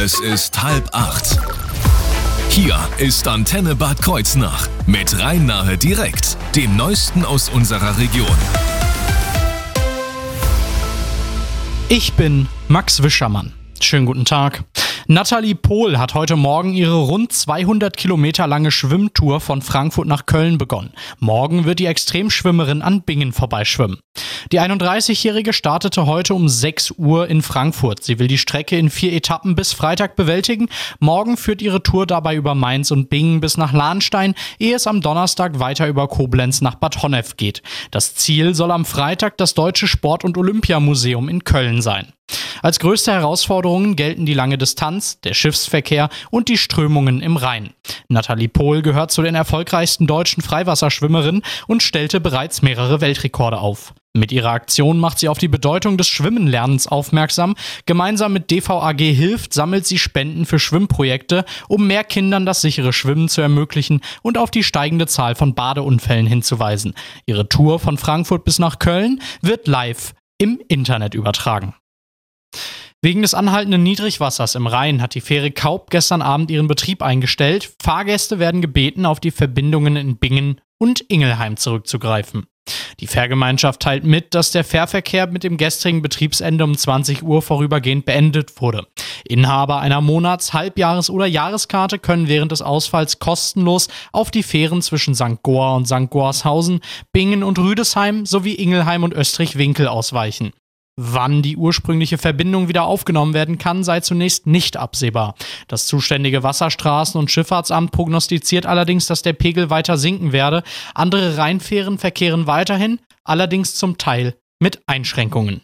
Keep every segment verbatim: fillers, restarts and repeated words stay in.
Es ist halb acht. Hier ist Antenne Bad Kreuznach mit Rhein-Nahe direkt, dem Neuesten aus unserer Region. Ich bin Max Wischermann. Schönen guten Tag. Nathalie Pohl hat heute Morgen ihre rund zweihundert Kilometer lange Schwimmtour von Frankfurt nach Köln begonnen. Morgen wird die Extremschwimmerin an Bingen vorbeischwimmen. Die einunddreißigjährige startete heute um sechs Uhr in Frankfurt. Sie will die Strecke in vier Etappen bis Freitag bewältigen. Morgen führt ihre Tour dabei über Mainz und Bingen bis nach Lahnstein, ehe es am Donnerstag weiter über Koblenz nach Bad Honnef geht. Das Ziel soll am Freitag das Deutsche Sport- und Olympiamuseum in Köln sein. Als größte Herausforderungen gelten die lange Distanz, der Schiffsverkehr und die Strömungen im Rhein. Nathalie Pohl gehört zu den erfolgreichsten deutschen Freiwasserschwimmerinnen und stellte bereits mehrere Weltrekorde auf. Mit ihrer Aktion macht sie auf die Bedeutung des Schwimmenlernens aufmerksam. Gemeinsam mit D V A G Hilft sammelt sie Spenden für Schwimmprojekte, um mehr Kindern das sichere Schwimmen zu ermöglichen und auf die steigende Zahl von Badeunfällen hinzuweisen. Ihre Tour von Frankfurt bis nach Köln wird live im Internet übertragen. Wegen des anhaltenden Niedrigwassers im Rhein hat die Fähre Kaup gestern Abend ihren Betrieb eingestellt. Fahrgäste werden gebeten, auf die Verbindungen in Bingen und Ingelheim zurückzugreifen. Die Fährgemeinschaft teilt mit, dass der Fährverkehr mit dem gestrigen Betriebsende um zwanzig Uhr vorübergehend beendet wurde. Inhaber einer Monats-, Halbjahres- oder Jahreskarte können während des Ausfalls kostenlos auf die Fähren zwischen Sankt Goar und Sankt Goarshausen, Bingen und Rüdesheim sowie Ingelheim und Österreich-Winkel ausweichen. Wann die ursprüngliche Verbindung wieder aufgenommen werden kann, sei zunächst nicht absehbar. Das zuständige Wasserstraßen- und Schifffahrtsamt prognostiziert allerdings, dass der Pegel weiter sinken werde. Andere Rheinfähren verkehren weiterhin, allerdings zum Teil mit Einschränkungen.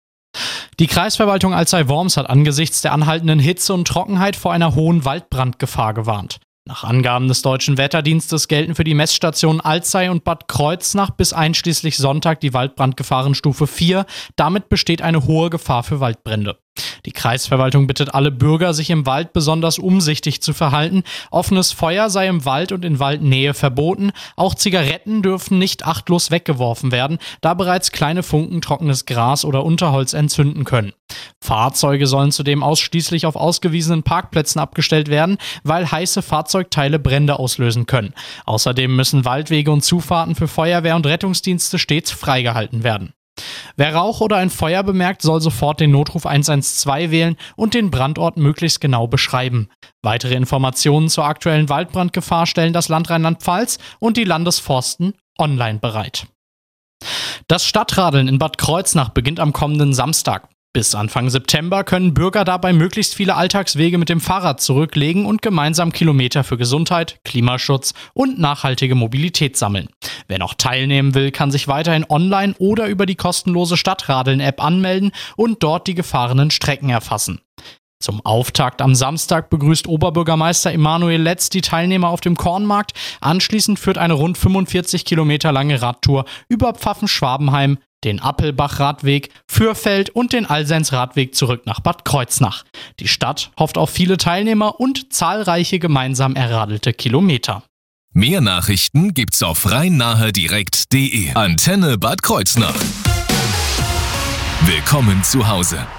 Die Kreisverwaltung Alzey-Worms hat angesichts der anhaltenden Hitze und Trockenheit vor einer hohen Waldbrandgefahr gewarnt. Nach Angaben des Deutschen Wetterdienstes gelten für die Messstationen Alzey und Bad Kreuznach bis einschließlich Sonntag die Waldbrandgefahrenstufe vier. Damit besteht eine hohe Gefahr für Waldbrände. Die Kreisverwaltung bittet alle Bürger, sich im Wald besonders umsichtig zu verhalten. Offenes Feuer sei im Wald und in Waldnähe verboten. Auch Zigaretten dürfen nicht achtlos weggeworfen werden, da bereits kleine Funken trockenes Gras oder Unterholz entzünden können. Fahrzeuge sollen zudem ausschließlich auf ausgewiesenen Parkplätzen abgestellt werden, weil heiße Fahrzeugteile Brände auslösen können. Außerdem müssen Waldwege und Zufahrten für Feuerwehr und Rettungsdienste stets freigehalten werden. Wer Rauch oder ein Feuer bemerkt, soll sofort den Notruf eins eins zwei wählen und den Brandort möglichst genau beschreiben. Weitere Informationen zur aktuellen Waldbrandgefahr stellen das Land Rheinland-Pfalz und die Landesforsten online bereit. Das Stadtradeln in Bad Kreuznach beginnt am kommenden Samstag. Bis Anfang September können Bürger dabei möglichst viele Alltagswege mit dem Fahrrad zurücklegen und gemeinsam Kilometer für Gesundheit, Klimaschutz und nachhaltige Mobilität sammeln. Wer noch teilnehmen will, kann sich weiterhin online oder über die kostenlose Stadtradeln-App anmelden und dort die gefahrenen Strecken erfassen. Zum Auftakt am Samstag begrüßt Oberbürgermeister Emanuel Letz die Teilnehmer auf dem Kornmarkt. Anschließend führt eine rund fünfundvierzig Kilometer lange Radtour über Pfaffen-Schwabenheim, den Appelbach-Radweg, Fürfeld und den Alsens-Radweg zurück nach Bad Kreuznach. Die Stadt hofft auf viele Teilnehmer und zahlreiche gemeinsam erradelte Kilometer. Mehr Nachrichten gibt's auf rhein-nahe direkt punkt de. Antenne Bad Kreuznach. Willkommen zu Hause.